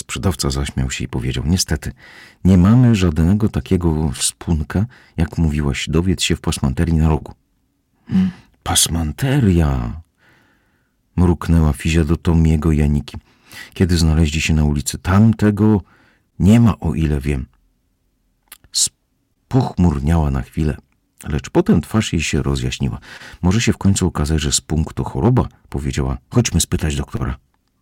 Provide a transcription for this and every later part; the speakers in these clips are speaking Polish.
Sprzedawca zaśmiał się i powiedział: niestety, nie mamy żadnego takiego spunka, jak mówiłaś, dowiedz się w pasmanterii na rogu. Pasmanteria! Mruknęła Fizia do Tomiego i Aniki, kiedy znaleźli się na ulicy. Tamtego nie ma, o ile wiem. Pochmurniała na chwilę, lecz potem twarz jej się rozjaśniła. Może się w końcu okazać, że spunk to choroba, powiedziała. Chodźmy spytać doktora.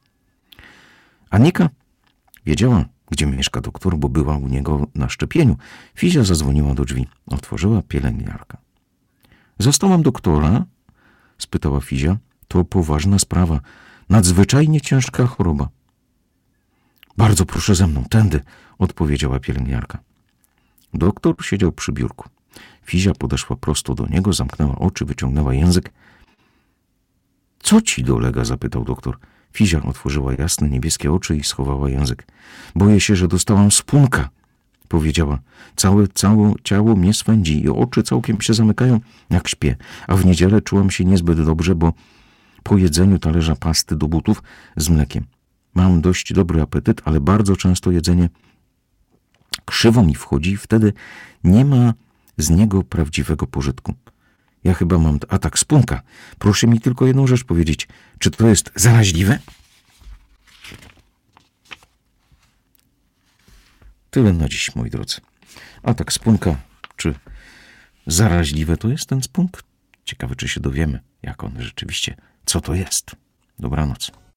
Anika wiedziała, gdzie mieszka doktor, bo była u niego na szczepieniu. Fizia zadzwoniła do drzwi. Otworzyła pielęgniarka. Zastałam doktora? Spytała Fizia. To poważna sprawa. Nadzwyczajnie ciężka choroba. Bardzo proszę ze mną, tędy, odpowiedziała pielęgniarka. Doktor siedział przy biurku. Fizia podeszła prosto do niego, zamknęła oczy, wyciągnęła język. Co ci dolega? Zapytał doktor. Fizia otworzyła jasne, niebieskie oczy i schowała język. Boję się, że dostałam spunka, powiedziała. Całe ciało mnie swędzi i oczy całkiem się zamykają, jak śpię. A w niedzielę czułam się niezbyt dobrze, bo po jedzeniu talerza pasty do butów z mlekiem. Mam dość dobry apetyt, ale bardzo często jedzenie krzywo mi wchodzi i wtedy nie ma z niego prawdziwego pożytku. Ja chyba mam atak spunka. Proszę mi tylko jedną rzecz powiedzieć. Czy to jest zaraźliwe? Tyle na dziś, moi drodzy. Atak spunka. Czy zaraźliwe to jest ten spunk? Ciekawe, czy się dowiemy, jak on rzeczywiście, co to jest. Dobranoc.